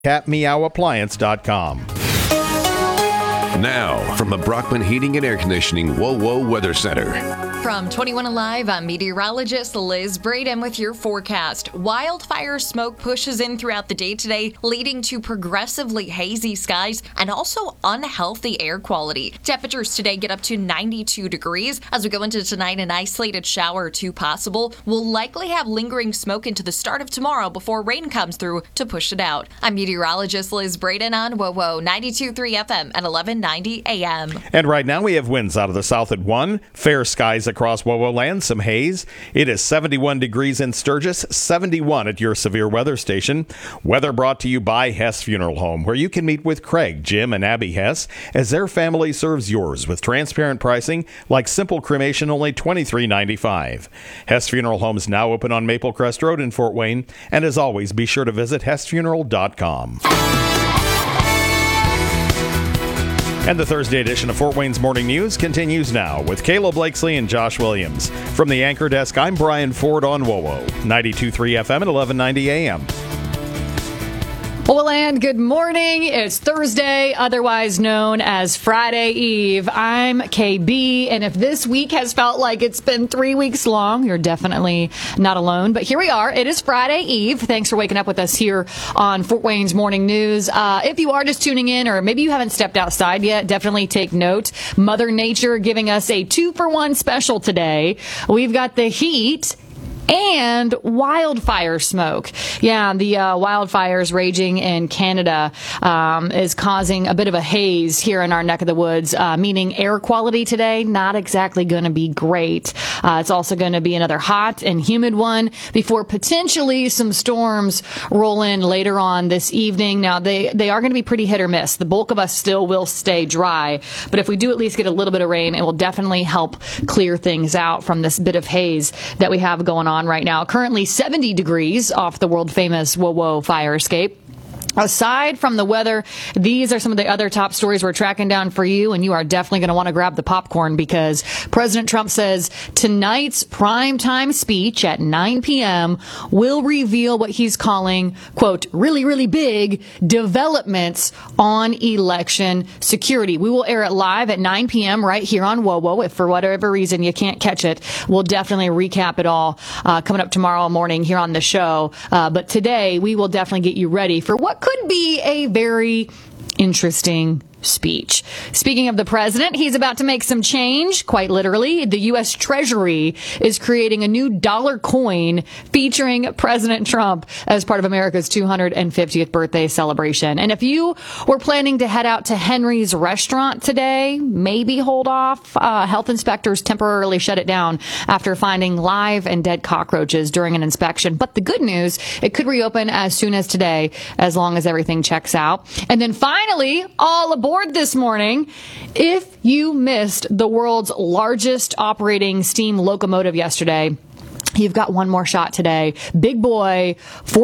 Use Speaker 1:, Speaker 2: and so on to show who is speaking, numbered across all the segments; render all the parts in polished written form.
Speaker 1: catmeowappliance.com.
Speaker 2: Now, from the Brockman Heating and Air Conditioning WOWO Weather Center.
Speaker 3: From 21 Alive, I'm meteorologist Liz Braden with your forecast. Wildfire smoke pushes in throughout the day today, leading to progressively hazy skies and also unhealthy air quality. Temperatures today get up to 92 degrees. As we go into tonight, an isolated shower or two possible. We'll likely have lingering smoke into the start of tomorrow before rain comes through to push it out. I'm meteorologist Liz Braden on WOWO 92.3 FM at 1190 AM.
Speaker 1: And right now we have winds out of the south at 1. Fair skies across WOWO land, some haze. It is 71 degrees in Sturgis, 71 at your severe weather station. Weather brought to you by Hess Funeral Home, where you can meet with Craig, Jim, and Abby Hess as their family serves yours with transparent pricing like simple cremation, only $23.95. Hess Funeral Home is now open on Maple Crest Road in Fort Wayne, and as always, be sure to visit hessfuneral.com. And the Thursday edition of Fort Wayne's Morning News continues now with Kayla Blakesley and Josh Williams. From the anchor desk, I'm Brian Ford on WOWO, 92.3 FM at 1190 AM.
Speaker 4: Well, and good morning. It's Thursday, otherwise known as Friday Eve. I'm KB, and if this week has felt like it's been 3 weeks long, you're definitely not alone. But here we are. It is Friday Eve. Thanks for waking up with us here on Fort Wayne's Morning News. If you are just tuning in, or maybe you haven't stepped outside yet, definitely take note. Mother Nature giving us a 2-for-1 special today. We've got the heat and wildfire smoke. Yeah, the wildfires raging in Canada is causing a bit of a haze here in our neck of the woods, meaning air quality today, not exactly going to be great. It's also going to be another hot and humid one before potentially some storms roll in later on this evening. Now, they are going to be pretty hit or miss. The bulk of us still will stay dry, but if we do at least get a little bit of rain, it will definitely help clear things out from this bit of haze that we have going on right now. Currently 70 degrees off the world famous WOWO fire escape. Aside from the weather, these are some of the other top stories we're tracking down for you, and you are definitely going to want to grab the popcorn because President Trump says tonight's primetime speech at 9 p.m. will reveal what he's calling, quote, really, really big developments on election security. We will air it live at 9 p.m. right here on WOWO. If for whatever reason you can't catch it, we'll definitely recap it all coming up tomorrow morning here on the show. But today, we will definitely get you ready for what could be a very interesting speech. Speaking of the president, he's about to make some change, quite literally. The U.S. Treasury is creating a new dollar coin featuring President Trump as part of America's 250th birthday celebration. And if you were planning to head out to Henry's restaurant today, maybe hold off. Health inspectors temporarily shut it down after finding live and dead cockroaches during an inspection. But the good news, it could reopen as soon as today, as long as everything checks out. And then finally, all aboard this morning. If you missed the world's largest operating steam locomotive yesterday, you've got one more shot today. Big Boy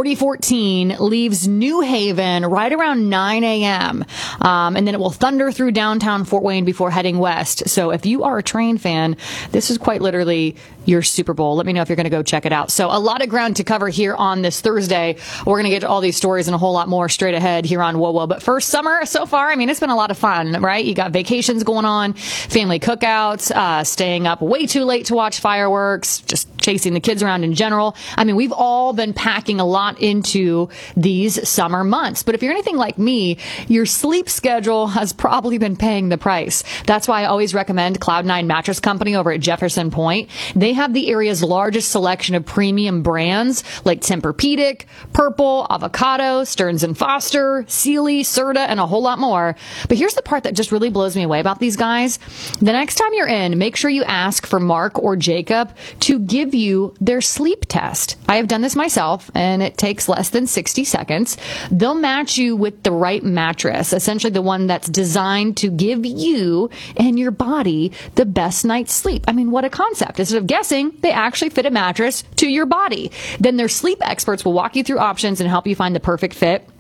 Speaker 4: 4014 leaves New Haven right around 9 a.m. And then it will thunder through downtown Fort Wayne before heading west. So if you are a train fan, this is quite literally your Super Bowl. Let me know if you're going to go check it out. So a lot of ground to cover here on this Thursday. We're going to get to all these stories and a whole lot more straight ahead here on WOWO. But first, summer so far, I mean, it's been a lot of fun, right? You got vacations going on, family cookouts, staying up way too late to watch fireworks, just chasing the kids around in general. I mean, we've all been packing a lot into these summer months. But if you're anything like me, your sleep schedule has probably been paying the price. That's why I always recommend Cloud9 Mattress Company over at Jefferson Point. They have the area's largest selection of premium brands like Tempur-Pedic, Purple, Avocado, Stearns & Foster, Sealy, Serta, and a whole lot more. But here's the part that just really blows me away about these guys. The next time you're in, make sure you ask for Mark or Jacob to give you their sleep test. I have done this myself, and it takes less than 60 seconds. They'll match you with the right mattress, essentially the one that's designed to give you and your body the best night's sleep. I mean, what a concept. Instead of guessing, they actually fit a mattress to your body. Then their sleep experts will walk you through options and help you find the perfect fit.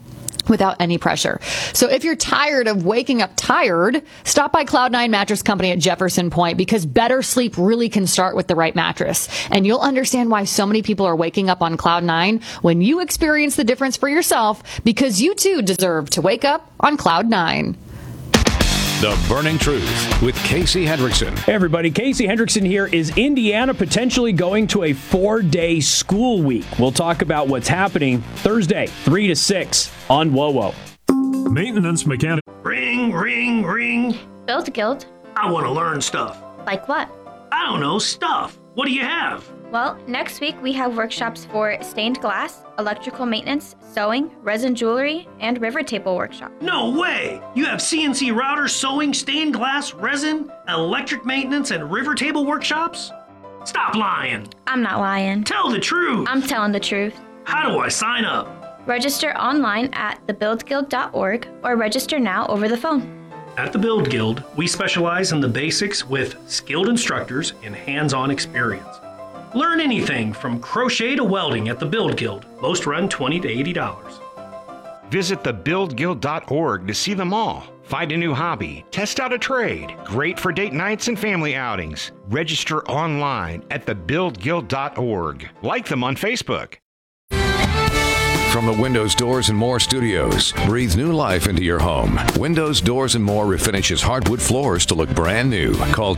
Speaker 4: without any pressure. So if you're tired of waking up tired, stop by Cloud9 Mattress Company at Jefferson Point, because better sleep really can start with the right mattress. And you'll understand why so many people are waking up on Cloud9 when you experience the difference for yourself, because you too deserve to wake up on Cloud9.
Speaker 2: The Burning Truth with Casey Hendrickson.
Speaker 5: Hey everybody, Casey Hendrickson here. Is Indiana potentially going to a 4-day school week? We'll talk about what's happening Thursday, 3 to 6 on WOWO.
Speaker 6: Maintenance mechanic.
Speaker 7: Ring, ring, ring.
Speaker 8: Build Guild.
Speaker 7: I want to learn stuff.
Speaker 8: Like what?
Speaker 7: I don't know, stuff. What do you have?
Speaker 8: Well, next week we have workshops for stained glass, electrical maintenance, sewing, resin jewelry, and river table workshop.
Speaker 7: No way! You have CNC routers, sewing, stained glass, resin, electric maintenance, and river table workshops? Stop lying.
Speaker 8: I'm not lying.
Speaker 7: Tell the truth.
Speaker 8: I'm telling the truth.
Speaker 7: How do I sign up?
Speaker 8: Register online at thebuildguild.org or register now over the phone.
Speaker 7: At the Build Guild, we specialize in the basics with skilled instructors and hands-on experience. Learn anything from crochet to welding at the Build Guild. Most run $20 to $80.
Speaker 9: Visit thebuildguild.org to see them all. Find a new hobby, test out a trade. Great for date nights and family outings. Register online at thebuildguild.org. Like them on Facebook.
Speaker 2: From the Windows Doors and More Studios, breathe new life into your home. Windows Doors and More refinishes hardwood floors to look brand new. Call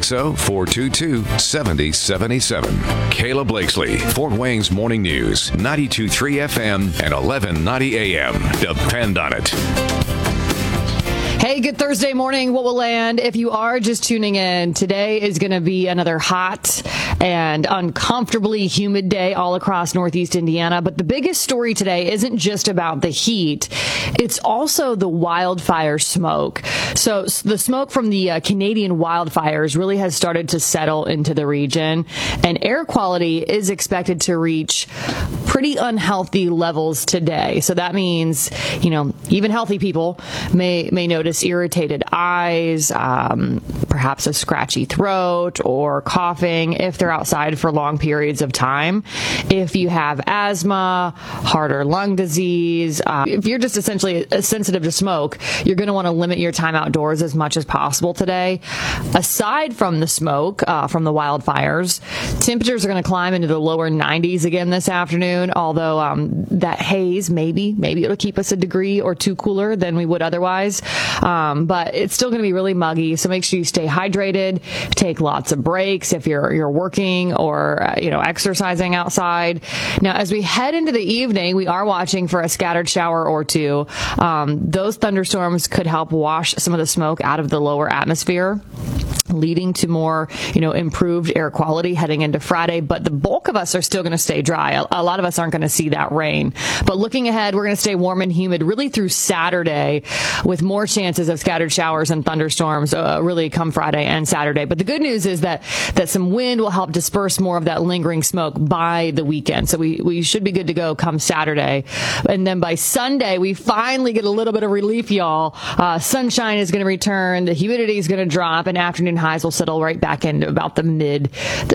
Speaker 2: 260-422-7077. Kayla Blakesley, Fort Wayne's Morning News, 92.3 FM and 1190 AM. Depend on it.
Speaker 4: Hey, good Thursday morning, What Will Land. If you are just tuning in, today is going to be another hot and uncomfortably humid day all across Northeast Indiana. But the biggest story today isn't just about the heat. It's also the wildfire smoke. So the smoke from the Canadian wildfires really has started to settle into the region, and air quality is expected to reach pretty unhealthy levels today. So that means, even healthy people may notice irritated eyes, perhaps a scratchy throat or coughing if they're outside for long periods of time. If you have asthma, heart or lung disease, if you're just essentially sensitive to smoke, you're going to want to limit your time outdoors as much as possible today. Aside from the smoke from the wildfires, temperatures are going to climb into the lower 90s again this afternoon, although that haze, maybe it'll keep us a degree or two cooler than we would otherwise. But it's still going to be really muggy, so make sure you stay hydrated, take lots of breaks if you're working or exercising outside. Now, as we head into the evening, we are watching for a scattered shower or two. Those thunderstorms could help wash some of the smoke out of the lower atmosphere, leading to more, improved air quality heading into Friday. But the bulk of us are still going to stay dry. A lot of us aren't going to see that rain. But looking ahead, we're going to stay warm and humid really through Saturday, with more chances of scattered showers and thunderstorms really come Friday and Saturday. But the good news is that some wind will help disperse more of that lingering smoke by the weekend. So we should be good to go come Saturday. And then by Sunday, we finally get a little bit of relief, y'all. Sunshine is going to return. The humidity is going to drop, and afternoon highs will settle right back into about the mid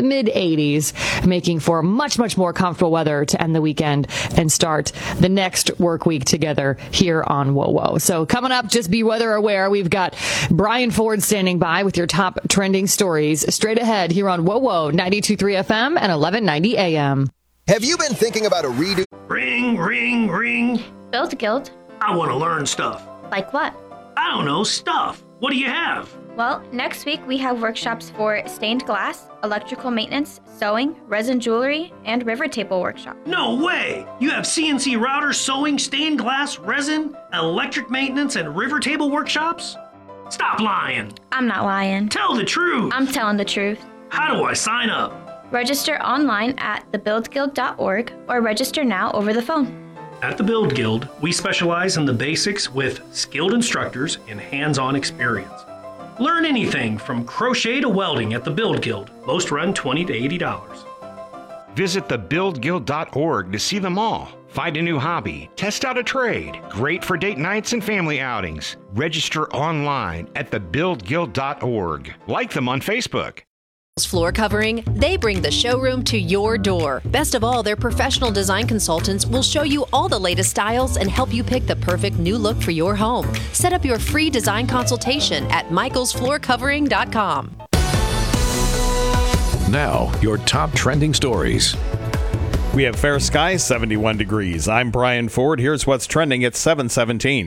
Speaker 4: 80s, making for much more comfortable weather to end the weekend and start the next work week together here on WOWO. So coming up, just be weather aware. We've got Brian Ford standing by with your top trending stories straight ahead here on WOWO 92.3 FM and 1190 AM.
Speaker 10: Have you been thinking about a redo?
Speaker 7: Ring, ring, ring.
Speaker 8: Build Guild.
Speaker 7: I want to learn stuff.
Speaker 8: Like what?
Speaker 7: I don't know, stuff. What do you have?
Speaker 8: Well, next week we have workshops for stained glass, electrical maintenance, sewing, resin jewelry, and river table workshop.
Speaker 7: No way! You have CNC routers, sewing, stained glass, resin, electric maintenance, and river table workshops? Stop lying.
Speaker 8: I'm not lying.
Speaker 7: Tell the truth.
Speaker 8: I'm telling the truth.
Speaker 7: How do I sign up?
Speaker 8: Register online at thebuildguild.org or register now over the phone.
Speaker 7: At the Build Guild, we specialize in the basics with skilled instructors and hands-on experience. Learn anything from crochet to welding at the Build Guild. Most run $20 to $80.
Speaker 9: Visit thebuildguild.org to see them all. Find a new hobby, test out a trade. Great for date nights and family outings. Register online at thebuildguild.org. Like them on Facebook.
Speaker 11: Floor Covering, they bring the showroom to your door. Best of all, their professional design consultants will show you all the latest styles and help you pick the perfect new look for your home. Set up your free design consultation at michaelsfloorcovering.com.
Speaker 2: Now, your top trending stories.
Speaker 1: We have fair skies, 71 degrees. I'm Brian Ford. Here's what's trending at 7:17.